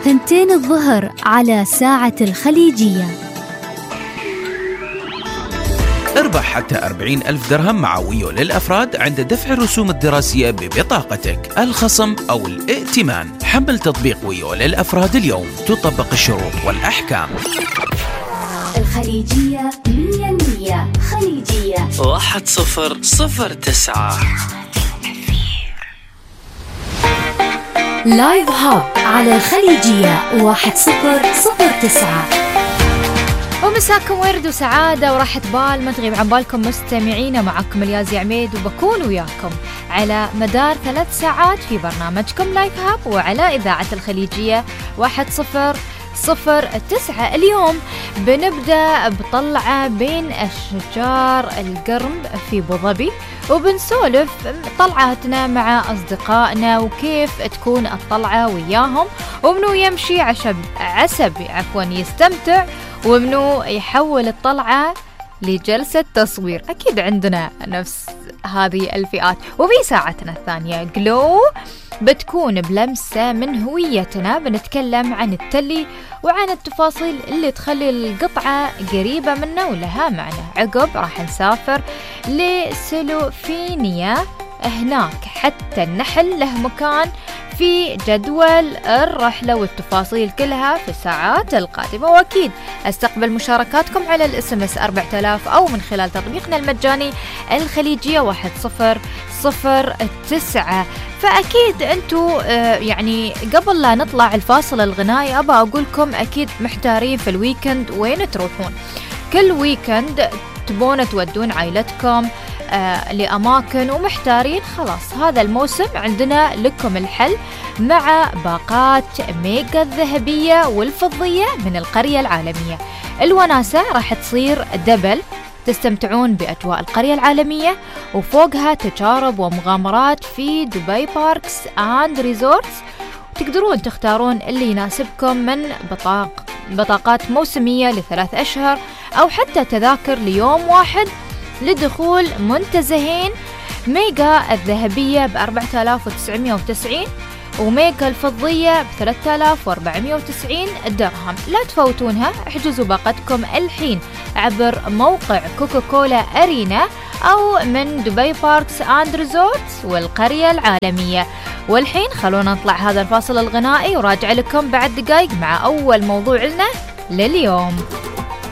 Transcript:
2 الظهر على ساعة الخليجية. اربح حتى 40,000 درهم مع ويو للأفراد عند دفع الرسوم الدراسية ببطاقتك، الخصم أو الائتمان. حمل تطبيق ويو للأفراد اليوم، تطبق الشروط والأحكام. الخليجية 100% خليجية 1009. لايف هاب على الخليجية 1009. ومساكم ورد وسعادة وراحة بال، ما تغيب عن بالكم مستمعينا. معكم اليازي عميد وبكون وياكم على مدار 3 ساعات في برنامجكم لايف هاب وعلى إذاعة الخليجية 1009. اليوم بنبدأ بطلعة بين أشجار القرم في أبوظبي، وبنسولف طلعاتنا مع أصدقائنا وكيف تكون الطلعة وياهم، ومنو يمشي عسب يستمتع، ومنو يحول الطلعة لجلسة تصوير. أكيد عندنا نفس هذه الفئات. وفي ساعتنا الثانية جلو بتكون بلمسة من هويتنا، بنتكلم عن التلي وعن التفاصيل اللي تخلي القطعة قريبة منا ولها معنى. عقب راح نسافر لسلوفينيا، هناك حتى النحل له مكان في جدول الرحلة، والتفاصيل كلها في الساعات القادمة. وأكيد استقبل مشاركاتكم على الSMS 4000 أو من خلال تطبيقنا المجاني الخليجية 1009. فأكيد أنتوا يعني قبل لا نطلع الفاصل الغنائي أبا أقولكم أكيد محتارين في الويكند وين تروحون. كل ويكند تبون تودون عائلتكم لأماكن ومحتارين، خلاص هذا الموسم عندنا لكم الحل مع باقات ميجا الذهبية والفضية من القرية العالمية. الوناسة راح تصير دبل، تستمتعون بأجواء القرية العالمية وفوقها تجارب ومغامرات في دبي باركس اند ريزورتس. تقدرون تختارون اللي يناسبكم من بطاقات موسمية ل3 أشهر أو حتى تذاكر ليوم واحد لدخول منتزهين. ميجا الذهبية ب4990 وميجا الفضية ب3490 درهم. لا تفوتونها، احجزوا باقتكم الحين عبر موقع كوكاكولا أرينا أو من دبي باركس اند ريزورتس والقرية العالمية. والحين خلونا نطلع هذا الفاصل الغنائي وراجع لكم بعد دقايق مع أول موضوع لنا لليوم.